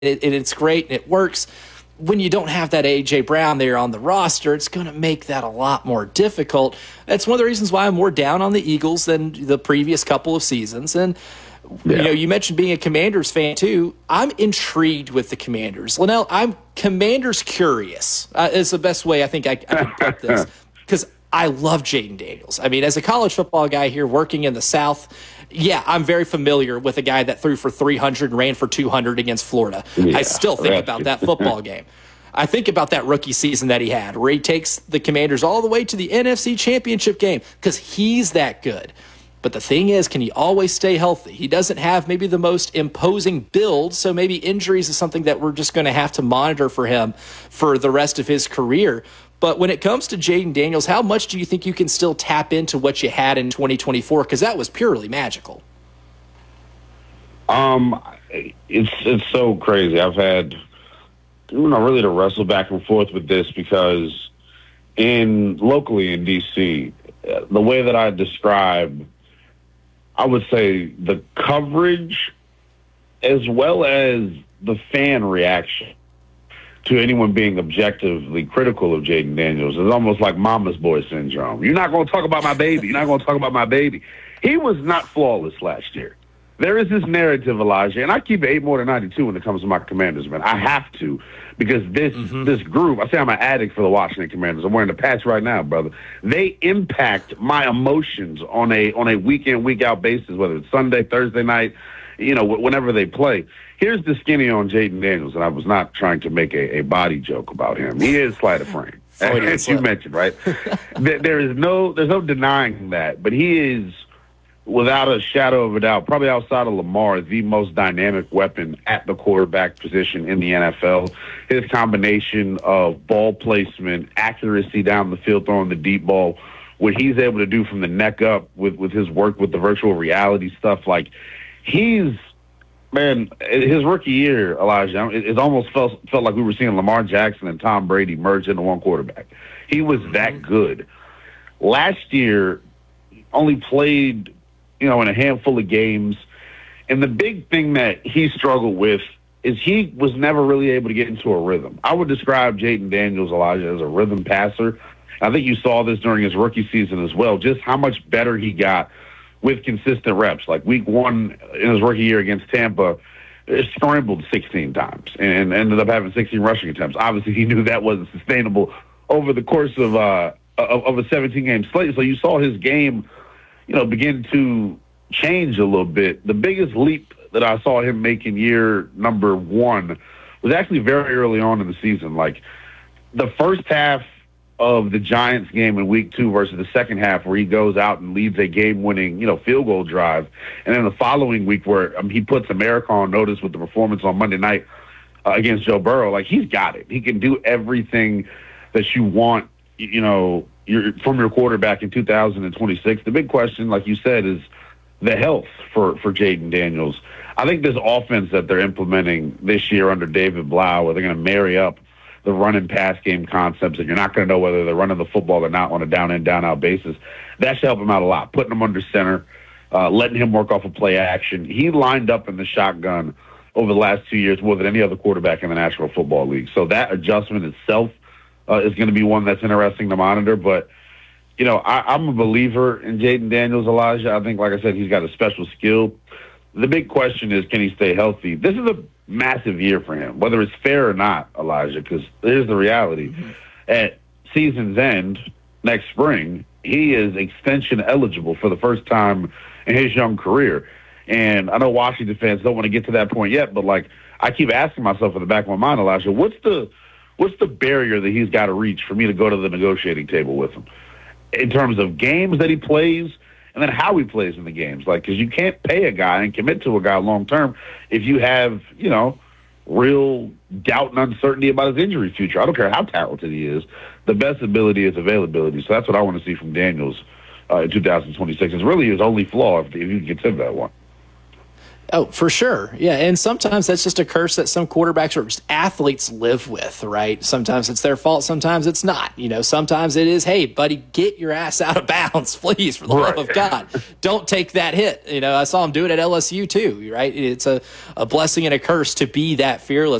it's great and it works. When you don't have that A.J. Brown there on the roster, it's going to make that a lot more difficult. That's one of the reasons why I'm more down on the Eagles than the previous couple of seasons. And, you mentioned being a Commanders fan, too. I'm intrigued with the Commanders. Linnell, I'm Commanders curious is the best way I think I can put this, because I love Jayden Daniels. I mean, as a college football guy here working in the South, I'm very familiar with a guy that threw for 300 and ran for 200 against Florida. I still think about that football game. I think about that rookie season that he had, where he takes the Commanders all the way to the NFC Championship game, because he's that good. But the thing is, can he always stay healthy? He doesn't have maybe the most imposing build, so maybe injuries is something that we're just going to have to monitor for him for the rest of his career. But when it comes to Jayden Daniels, how much do you think you can still tap into what you had in 2024? Because that was purely magical. It's so crazy. I've had really to wrestle back and forth with this, because locally in D.C., the way that I describe, I would say, the coverage as well as the fan reaction to anyone being objectively critical of Jayden Daniels is almost like mama's boy syndrome. You're not going to talk about my baby. You're not going to talk about my baby. He was not flawless last year. There is this narrative, Elijah, and I keep it 8 more than 92 when it comes to my Commanders, man. I have to, because this group, I say I'm an addict for the Washington Commanders. I'm wearing the patch right now, brother. They impact my emotions on a week in, week out basis, whether it's Sunday, Thursday night, whenever they play. Here's the skinny on Jayden Daniels, and I was not trying to make a body joke about him. He is slight of frame, as you mentioned, right? There's no denying that, but he is, without a shadow of a doubt, probably outside of Lamar, the most dynamic weapon at the quarterback position in the NFL. His combination of ball placement, accuracy down the field, throwing the deep ball, what he's able to do from the neck up with his work with the virtual reality stuff, like his rookie year, Elijah, it almost felt like we were seeing Lamar Jackson and Tom Brady merge into one quarterback. He was that good. Last year, only played in a handful of games. And the big thing that he struggled with is he was never really able to get into a rhythm. I would describe Jayden Daniels, Elijah, as a rhythm passer. I think you saw this during his rookie season as well, just how much better he got with consistent reps. Like week 1 in his rookie year against Tampa, scrambled 16 times and ended up having 16 rushing attempts. Obviously, he knew that wasn't sustainable over the course of a 17-game slate. So you saw his game begin to change a little bit. The biggest leap that I saw him make in year number 1 was actually very early on in the season. Like the first half of the Giants game in week 2 versus the second half, where he goes out and leads a game-winning, field goal drive. And then the following week where he puts America on notice with the performance on Monday night against Joe Burrow. Like he's got it. He can do everything that you want, from your quarterback in 2026. The big question, like you said, is the health for Jayden Daniels. I think this offense that they're implementing this year under David Blau, where they're going to marry up the run and pass game concepts, and you're not going to know whether they're running the football or not on a down-in, down-out basis, that should help him out a lot. Putting him under center, letting him work off of play action. He lined up in the shotgun over the last 2 years more than any other quarterback in the National Football League. So that adjustment itself is going to be one that's interesting to monitor. But, I'm a believer in Jayden Daniels, Elijah. I think, like I said, he's got a special skill. The big question is, can he stay healthy? This is a massive year for him, whether it's fair or not, Elijah, because here's the reality. Mm-hmm. At season's end next spring, he is extension eligible for the first time in his young career. And I know Washington fans don't want to get to that point yet, but, I keep asking myself in the back of my mind, Elijah, what's the barrier that he's got to reach for me to go to the negotiating table with him in terms of games that he plays and then how he plays in the games? Because you can't pay a guy and commit to a guy long-term if you have, real doubt and uncertainty about his injury future. I don't care how talented he is. The best ability is availability. So that's what I want to see from Daniels in 2026. It's really his only flaw if you can consider that one. Oh, for sure. Yeah. And sometimes that's just a curse that some quarterbacks or just athletes live with, right? Sometimes it's their fault. Sometimes it's not. Sometimes it is, hey, buddy, get your ass out of bounds, please, for the love of God. Don't take that hit. I saw him do it at LSU too, right? It's a blessing and a curse to be that fearless.